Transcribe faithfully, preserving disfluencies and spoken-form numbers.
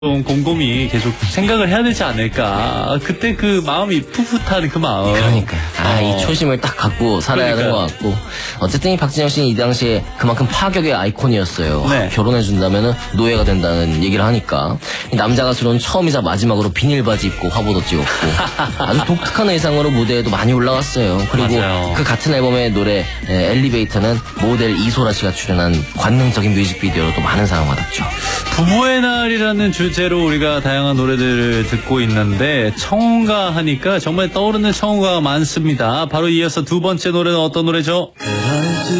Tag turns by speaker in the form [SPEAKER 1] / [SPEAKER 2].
[SPEAKER 1] 좀 곰곰이 계속 생각을 해야 되지 않을까. 그때 그 마음이 풋풋한 그 마음.
[SPEAKER 2] 그러니까 아,
[SPEAKER 1] 어.
[SPEAKER 2] 이 초심을 딱 갖고 살아야 하는 것 같고, 어쨌든 이 박진영 씨는 이 당시에 그만큼 파격의 아이콘이었어요.
[SPEAKER 1] 네.
[SPEAKER 2] 결혼해준다면 노예가 된다는 얘기를 하니까 이 남자 가수로는 처음이자 마지막으로 비닐 바지 입고 화보도 찍었고 아주 독특한 의상으로 무대에도 많이 올라갔어요. 그리고
[SPEAKER 1] 맞아요.
[SPEAKER 2] 그 같은 앨범의 노래 엘리베이터는 모델 이소라 씨가 출연한 관능적인 뮤직비디오로도 많은 사랑을 받았죠.
[SPEAKER 1] 부부의 날이라는 주제로 우리가 다양한 노래들을 듣고 있는데, 청혼가 하니까 정말 떠오르는 청혼가가 많습니다. 바로 이어서 두 번째 노래는 어떤 노래죠?